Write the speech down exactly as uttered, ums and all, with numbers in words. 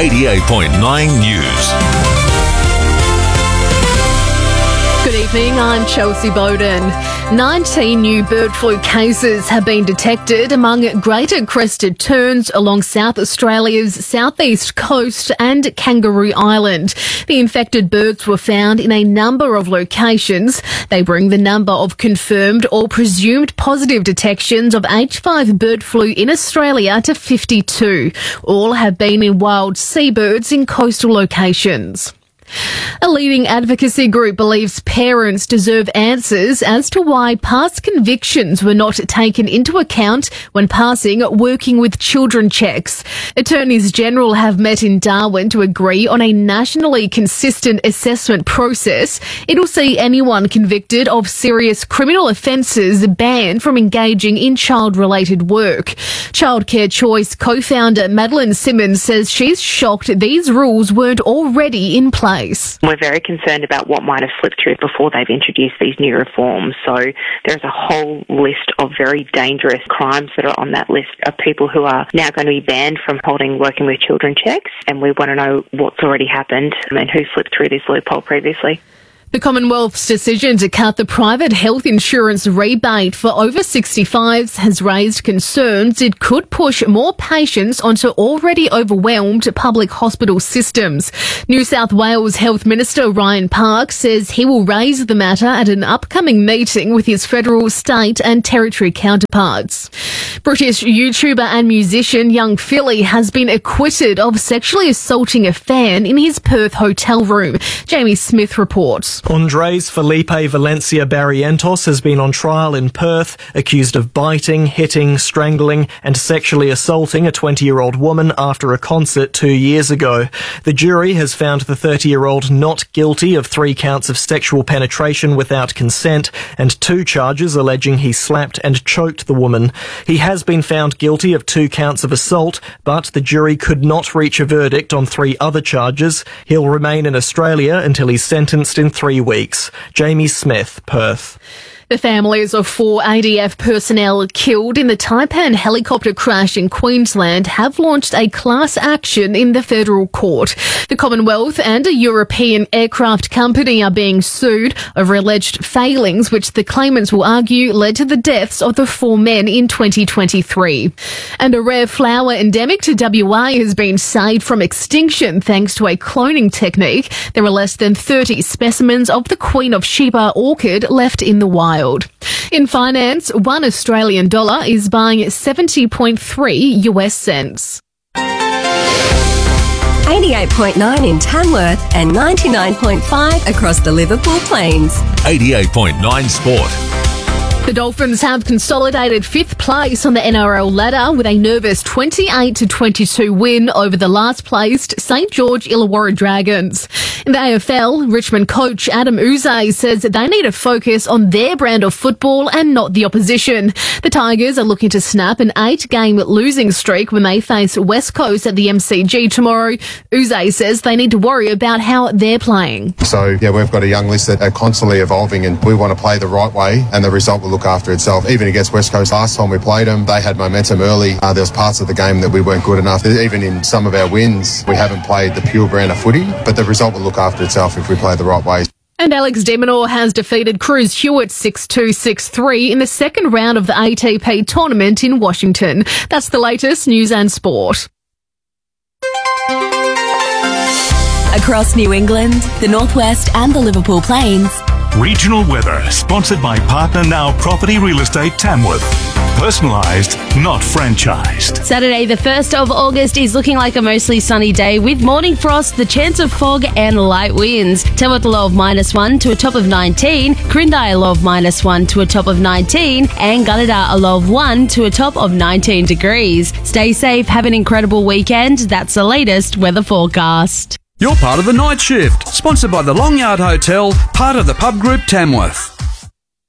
eighty-eight point nine News. Good evening, I'm Chelsea Bowden. nineteen new bird flu cases have been detected among greater crested terns along South Australia's southeast coast and Kangaroo Island. The infected birds were found in a number of locations. They bring the number of confirmed or presumed positive detections of H five bird flu in Australia to fifty-two. All have been in wild seabirds in coastal locations. A leading advocacy group believes parents deserve answers as to why past convictions were not taken into account when passing working with children checks. Attorneys General have met in Darwin to agree on a nationally consistent assessment process. It'll see anyone convicted of serious criminal offences banned from engaging in child-related work. Childcare Choice co-founder Madeline Simmons says she's shocked these rules weren't already in place. We're very concerned about what might have slipped through before they've introduced these new reforms. So there's a whole list of very dangerous crimes that are on that list of people who are now going to be banned from holding working with children checks, and we want to know what's already happened and who slipped through this loophole previously. The Commonwealth's decision to cut the private health insurance rebate for over sixty-fives has raised concerns it could push more patients onto already overwhelmed public hospital systems. New South Wales Health Minister Ryan Park says he will raise the matter at an upcoming meeting with his federal, state and territory counterparts. British YouTuber and musician Young Philly has been acquitted of sexually assaulting a fan in his Perth hotel room. Jamie Smith reports. Andres Felipe Valencia Barrientos has been on trial in Perth, accused of biting, hitting, strangling and sexually assaulting a twenty-year-old woman after a concert two years ago. The jury has found the thirty-year-old not guilty of three counts of sexual penetration without consent and two charges alleging he slapped and choked the woman. He has been found guilty of two counts of assault, but the jury could not reach a verdict on three other charges. He'll remain in Australia until he's sentenced in three weeks. Jamie Smith, Perth. The families of four A D F personnel killed in the Taipan helicopter crash in Queensland have launched a class action in the federal court. The Commonwealth and a European aircraft company are being sued over alleged failings which the claimants will argue led to the deaths of the four men in twenty twenty-three. And a rare flower endemic to W A has been saved from extinction thanks to a cloning technique. There are less than thirty specimens of the Queen of Sheba orchid left in the wild. In finance, one Australian dollar is buying seventy point three U S cents. eighty-eight point nine in Tamworth and ninety-nine point five across the Liverpool Plains. eighty-eight point nine Sport. The Dolphins have consolidated fifth place on the N R L ladder with a nervous twenty-eight to twenty-two win over the last-placed St George Illawarra Dragons. In the A F L, Richmond coach Adam Uze says they need to focus on their brand of football and not the opposition. The Tigers are looking to snap an eight-game losing streak when they face West Coast at the M C G tomorrow. Uze says they need to worry about how they're playing. So, yeah, we've got a young list that are constantly evolving and we want to play the right way and the result will look after itself. Even against West Coast last time we played them, they had momentum early. Uh, there was parts of the game that we weren't good enough. Even in some of our wins, we haven't played the pure brand of footy, but the result will look after itself if we play the right way. And Alex de Minaur has defeated Cruz Hewitt six two, six three in the second round of the A T P tournament in Washington. That's the latest news and sport. Across New England, the Northwest and the Liverpool Plains. Regional weather, sponsored by Partner Now Property Real Estate Tamworth. Personalised, not franchised. Saturday the first of August is looking like a mostly sunny day with morning frost, the chance of fog and light winds. Tamworth a low of minus one to a top of nineteen, Quirindi a low of minus one to a top of nineteen, and Gunnedah a low of one to a top of nineteen degrees. Stay safe, have an incredible weekend. That's the latest weather forecast. You're part of the night shift, sponsored by the Long Yard Hotel, part of the Pub Group Tamworth.